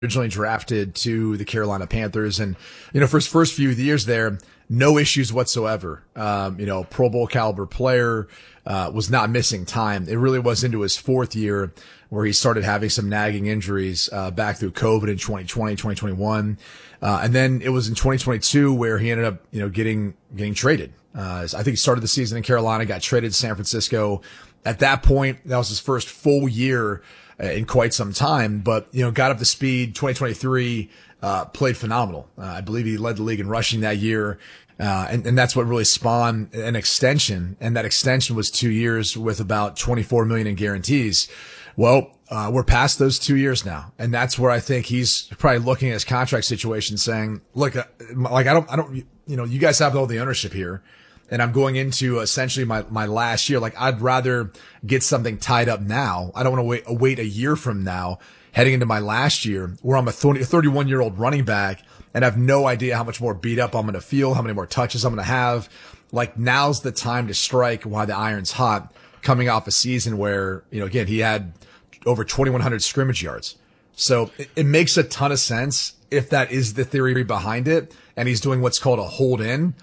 originally drafted to the Carolina Panthers. And, for his first few years there, no issues whatsoever. Pro Bowl caliber player, was not missing time. It really was into his fourth year where he started having some nagging injuries, back through COVID in 2020, 2021. And then it was in 2022 where he ended up, getting traded. I think he started the season in Carolina, got traded to San Francisco. At that point, that was his first full year in quite some time, but, got up to speed 2023, played phenomenal. I believe he led the league in rushing that year. And that's what really spawned an extension. And that extension was 2 years with about 24 million in guarantees. Well, we're past those 2 years now. And that's where I think he's probably looking at his contract situation saying, look, I don't, you guys have all the ownership here. And I'm going into essentially my last year. Like, I'd rather get something tied up now. I don't want to wait a year from now heading into my last year where I'm a 31-year-old running back and I have no idea how much more beat up I'm going to feel, how many more touches I'm going to have. Like, now's the time to strike while the iron's hot, coming off a season where, again, he had over 2,100 scrimmage yards. So it makes a ton of sense if that is the theory behind it. And he's doing what's called a hold in,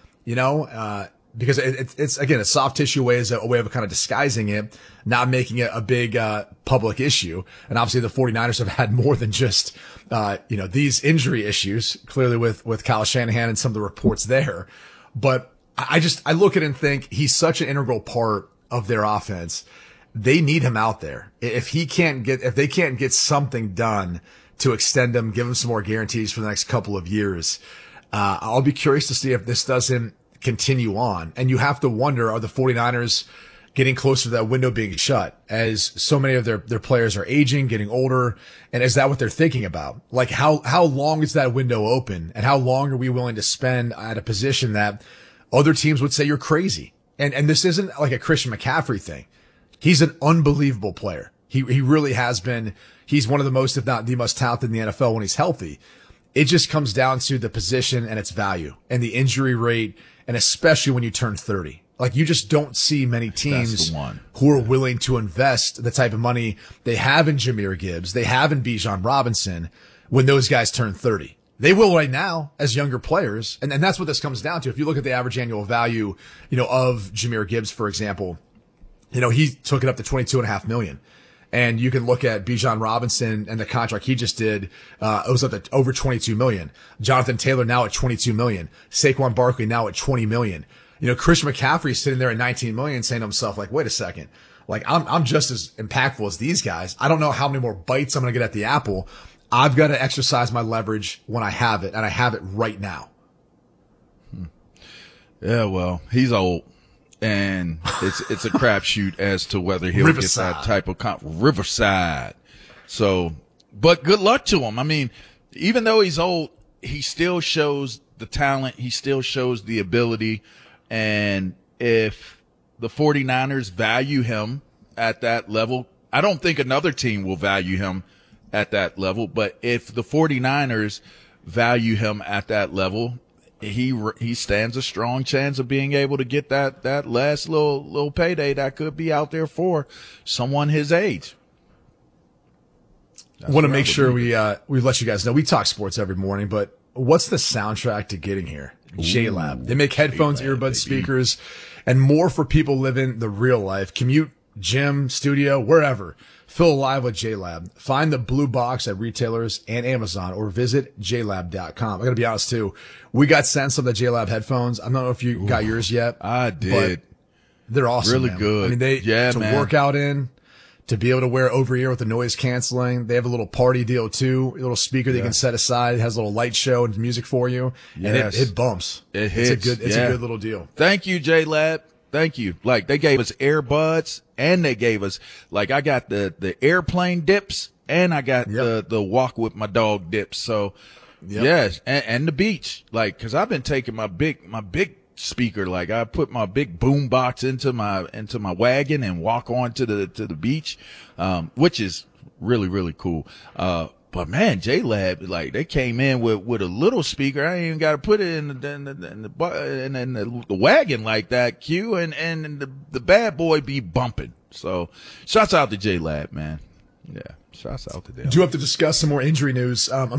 because it's again, a soft tissue way is a way of kind of disguising it, not making it a big, public issue. And obviously the 49ers have had more than just, these injury issues, clearly with Kyle Shanahan and some of the reports there. But I look at it and think he's such an integral part of their offense. They need him out there. If they can't get something done to extend him, give him some more guarantees for the next couple of years, I'll be curious to see if this doesn't continue on. And you have to wonder, are the 49ers getting closer to that window being shut as so many of their players are aging, getting older? And is that what they're thinking about? Like, how long is that window open, and how long are we willing to spend at a position that other teams would say you're crazy? And this isn't like a Christian McCaffrey thing. He's an unbelievable player. He really has been. He's one of the most, if not the most talented in the NFL when he's healthy. It just comes down to the position and its value and the injury rate. And especially when you turn 30, like, you just don't see many teams who are willing to invest the type of money they have in Jahmyr Gibbs, they have in Bijan Robinson when those guys turn 30. They will right now as younger players. And that's what this comes down to. If you look at the average annual value, of Jahmyr Gibbs, for example, he took it up to 22.5 million. And you can look at Bijan Robinson and the contract he just did. It was up to over 22 million. Jonathan Taylor now at 22 million. Saquon Barkley now at 20 million. Christian McCaffrey sitting there at 19 million saying to himself, like, wait a second. Like, I'm just as impactful as these guys. I don't know how many more bites I'm going to get at the apple. I've got to exercise my leverage when I have it, and I have it right now. Yeah, well, he's old. And it's a crapshoot as to whether he'll get that type of Riverside. So, but good luck to him. I mean, even though he's old, he still shows the talent. He still shows the ability. And if the 49ers value him at that level, I don't think another team will value him at that level. But if the 49ers value him at that level, he stands a strong chance of being able to get that last little payday that could be out there for someone his age. I want to make sure we let you guys know we talk sports every morning, but what's the soundtrack to getting here? JLab. They make headphones, earbuds, baby, speakers, and more for people living the real life. Commute, gym, studio, wherever. Feel alive with JLab. Find the blue box at retailers and Amazon, or visit jlab.com. I gotta be honest too. We got sent some of the JLab headphones. I don't know if you got yours yet. I did. They're awesome. Really man. good. I mean, to work out in, to be able to wear over ear with the noise canceling. They have a little party deal too. A little speaker that you can set aside. It has a little light show and music for you. Yes. And it bumps. It hits. It's a good little deal. Thank you, JLab. Thank you. Like, they gave us earbuds, and they gave us, like, I got the airplane dips, and I got the walk with my dog dips. So, yes, and the beach. Like, 'cause I've been taking my big speaker, like, I put my big boom box into my wagon and walk on to the beach, which is really, really cool. But man, JLab, like, they came in with a little speaker. I ain't even got to put it in the wagon like that, Q, and the bad boy be bumping. So shouts out to JLab, man. Yeah. Shouts out to them. Do have to discuss some more injury news.